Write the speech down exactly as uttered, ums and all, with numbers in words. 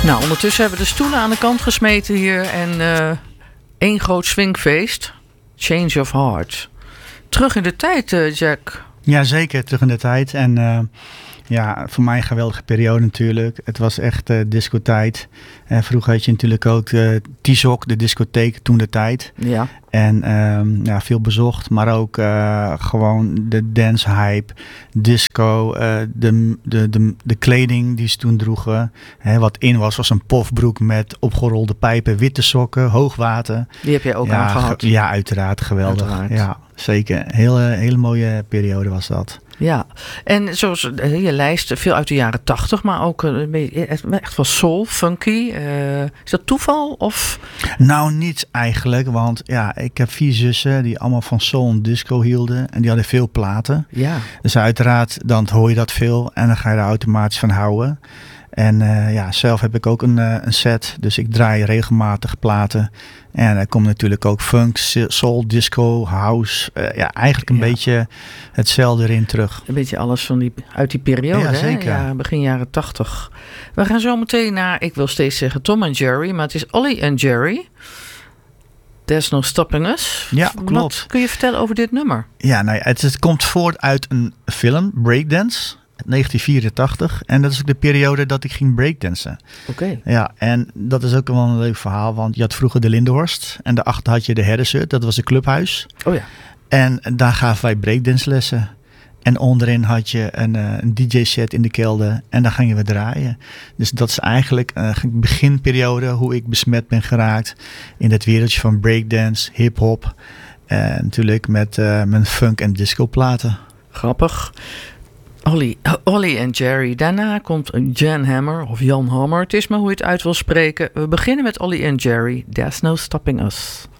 Nou, ondertussen hebben we de stoelen aan de kant gesmeten hier en uh, één groot swingfeest. Change of Heart. Terug in de tijd, uh, Jack. Ja, zeker. Terug in de tijd. En uh, ja, voor mij een geweldige periode natuurlijk. Het was echt uh, discotijd. Uh, vroeger had je natuurlijk ook uh, T-Zok, de discotheek, toen de tijd. Ja. En um, ja, veel bezocht, maar ook uh, gewoon de dance hype, disco, uh, de, de, de, de kleding die ze toen droegen. Hè, wat in was, was een pofbroek met opgerolde pijpen, witte sokken, hoogwater. Die heb jij ook ja, aangehad? Ge- ja, uiteraard. Geweldig. Uiteraard. Ja, zeker. Hele, hele mooie periode was dat. Ja, en zoals je lijst, veel uit de jaren tachtig, maar ook een beetje, echt wel soul, funky. Uh, is dat toeval? Of? Nou, niets eigenlijk, want ja, ik heb vier zussen die allemaal van soul en disco hielden en die hadden veel platen. Ja. Dus uiteraard, dan hoor je dat veel en dan ga je er automatisch van houden. En uh, ja, zelf heb ik ook een, uh, een set, dus ik draai regelmatig platen. En er komt natuurlijk ook funk, soul, disco, house. Uh, ja, eigenlijk een ja. beetje hetzelfde erin terug. Een beetje alles van die, uit die periode, ja, zeker. Hè? Ja, begin jaren tachtig. We gaan zo meteen naar, ik wil steeds zeggen Tom en Jerry, maar het is Ollie en Jerry. There's No Stopping Us. Ja, klopt. Wat kun je vertellen over dit nummer? Ja, nou ja, het, het komt voort uit een film, Breakdance. negentien vierentachtig. En dat is ook de periode dat ik ging breakdansen. Oké. Okay. Ja, en dat is ook wel een leuk verhaal. Want je had vroeger de Lindenhorst. En daarachter had je de Herdershut. Dat was een clubhuis. Oh ja. En daar gaven wij breakdanslessen. En onderin had je een, uh, een D J-set in de kelder. En daar gingen we draaien. Dus dat is eigenlijk een uh, beginperiode. Hoe ik besmet ben geraakt. In het wereldje van breakdance, hip-hop. En natuurlijk met uh, mijn funk- en disco-platen. Grappig. Ollie, Ollie en Jerry. Daarna komt Jan Hammer of Jan Hammer. Het is maar hoe je het uit wil spreken. We beginnen met Ollie en Jerry. There's No Stopping Us.